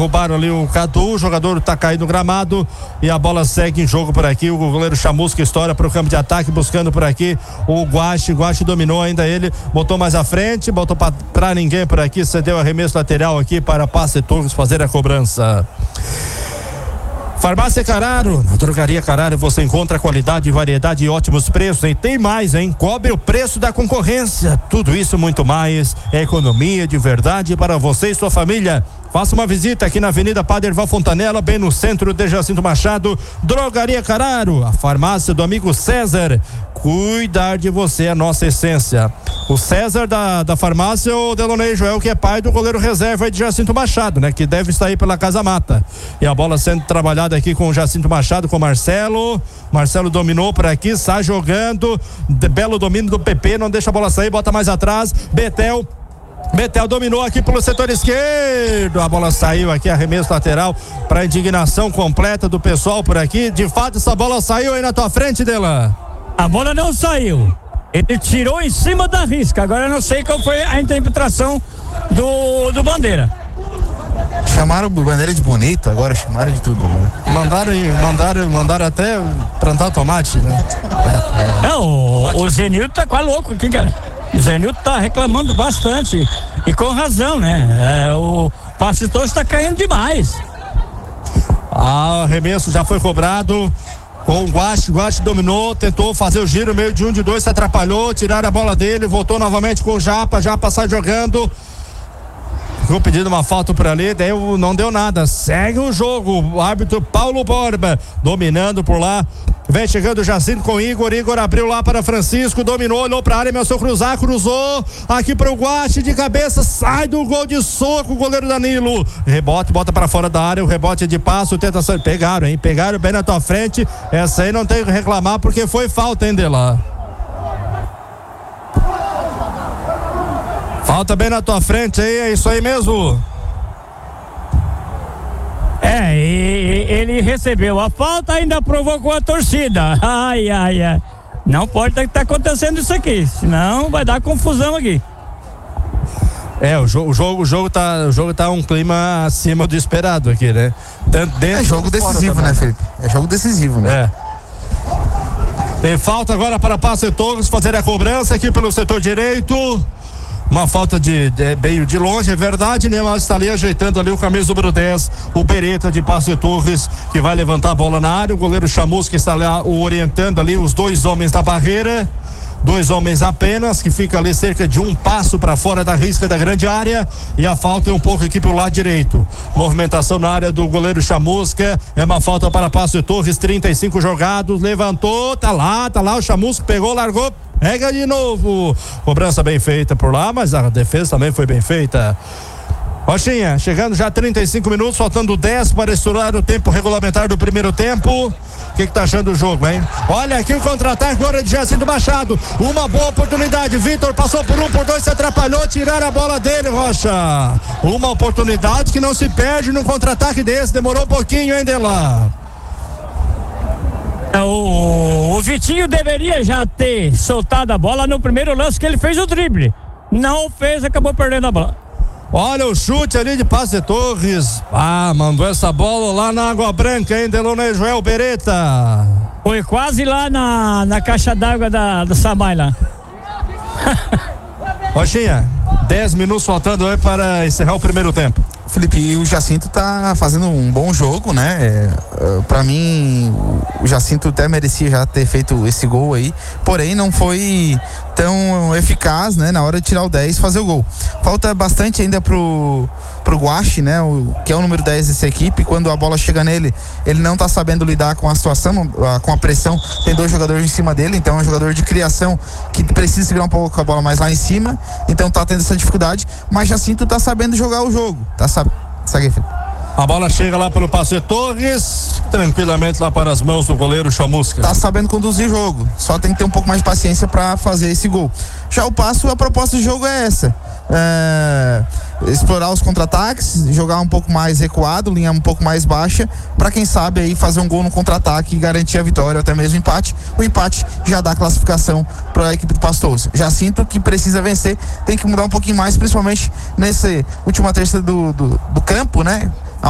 derrubaram ali o Cadu, o jogador tá caído no gramado e a bola segue em jogo por aqui. O goleiro Chamusca estoura pro campo de ataque, buscando por aqui o Guache dominou ainda ele, botou mais à frente, botou pra ninguém por aqui, cedeu arremesso lateral aqui para Passe Torres fazer a cobrança. Farmácia Carraro, na Drogaria Carraro você encontra qualidade, variedade e ótimos preços, e tem mais, hein? Cobre o preço da concorrência, tudo isso muito mais, é economia de verdade para você e sua família. Faça uma visita aqui na Avenida Padre Erval Fontanella, bem no centro de Jacinto Machado. Drogaria Carraro, a farmácia do amigo César. Cuidar de você é a nossa essência. O César da farmácia, o Delonei Joel, que é pai do goleiro reserva de Jacinto Machado, né? Que deve estar aí pela Casa Mata. E a bola sendo trabalhada aqui com o Jacinto Machado, com o Marcelo. Marcelo dominou por aqui, sai jogando. Belo domínio do PP, não deixa a bola sair, bota mais atrás. Betel dominou aqui pelo setor esquerdo, a bola saiu aqui, arremesso lateral para indignação completa do pessoal por aqui. De fato, essa bola saiu aí na tua frente, Delan. A bola não saiu, ele tirou em cima da risca. Agora eu não sei qual foi a interpretação do Bandeira. Chamaram o Bandeira de bonito, agora chamaram de tudo, né? Mandaram até plantar tomate, né? O Zenilton tá quase louco aqui, cara. O Zenilton tá reclamando bastante e com razão, né? O Passe Torres tá caindo demais. Arremesso já foi cobrado com o Guache dominou, tentou fazer o giro, meio de 1, de 2, se atrapalhou, tiraram a bola dele, voltou novamente com o Japa sai jogando. Ficou pedindo uma falta por ali, daí não deu nada. Segue o jogo. O árbitro Paulo Borba dominando por lá. Vem chegando o Jacinto com Igor abriu lá para Francisco, dominou, olhou para a área, ameaçou cruzar, cruzou aqui para o Guache de cabeça, sai do gol de soco o goleiro Danilo. Rebote, bota para fora da área, o rebote de passo, tenta sair. Pegaram bem na tua frente. Essa aí não tem que reclamar porque foi falta, hein, Dela? Falta bem na tua frente aí, é isso aí mesmo? Ele recebeu a falta, ainda provocou a torcida. Ai. Não pode estar acontecendo isso aqui, senão vai dar confusão aqui. O jogo tá um clima acima do esperado aqui, né? É jogo decisivo, né, Felipe? É jogo decisivo, né? Tem falta agora para Passe Torres fazer a cobrança aqui pelo setor direito. Uma falta meio de longe, é verdade, né? Mas está ali ajeitando ali o camisa número 10, o Beretta de Passe Torres, que vai levantar a bola na área. O goleiro Chamusca está lá orientando ali os dois homens da barreira. 2 homens apenas, que fica ali cerca de 1 passo para fora da risca da grande área, e a falta é um pouco aqui pro lado direito. Movimentação na área do goleiro Chamusca, é uma falta para Passe Torres, 35 jogados, levantou, tá lá, o Chamusca pegou, largou, pega de novo. Cobrança bem feita por lá, mas a defesa também foi bem feita. Rochinha, chegando já 35 minutos, faltando 10 para estourar o tempo regulamentar do primeiro tempo. O que tá achando do jogo, hein? Olha aqui o contra-ataque agora de Jacinto Machado. Uma boa oportunidade. Vitor passou por 1, por 2, se atrapalhou, tiraram a bola dele, Rocha. Uma oportunidade que não se perde num contra-ataque desse. Demorou um pouquinho, hein, Delan? O Vitinho deveria já ter soltado a bola no primeiro lance que ele fez o drible. Não fez, acabou perdendo a bola. Olha o chute ali de Passe Torres. Mandou essa bola lá na Água Branca, hein, Delonei Joel Beretta. Foi quase lá na caixa d'água da Samai lá. Rochinha, 10 minutos faltando aí para encerrar o primeiro tempo. Felipe, o Jacinto tá fazendo um bom jogo, né? Pra mim, o Jacinto até merecia já ter feito esse gol aí, porém não foi tão eficaz, né? Na hora de tirar o 10 e fazer o gol. Falta bastante ainda pro Guache, né? Que é o número 10 dessa equipe. Quando a bola chega nele, ele não tá sabendo lidar com a situação, com a pressão. Tem 2 jogadores em cima dele, então é um jogador de criação que precisa segurar um pouco a bola mais lá em cima, então tá tendo essa dificuldade, mas Jacinto tá sabendo jogar o jogo, Segue, Felipe. A bola chega lá pelo Passe Torres, tranquilamente lá para as mãos do goleiro Chamusca. Tá sabendo conduzir o jogo, só tem que ter um pouco mais de paciência para fazer esse gol. Já o Passo, a proposta do jogo é essa: explorar os contra-ataques, jogar um pouco mais recuado, linha um pouco mais baixa, para quem sabe aí fazer um gol no contra-ataque e garantir a vitória ou até mesmo empate. O empate já dá classificação para a equipe do Passe Torres. Já sinto que precisa vencer, tem que mudar um pouquinho mais, principalmente nessa última terça do campo, né?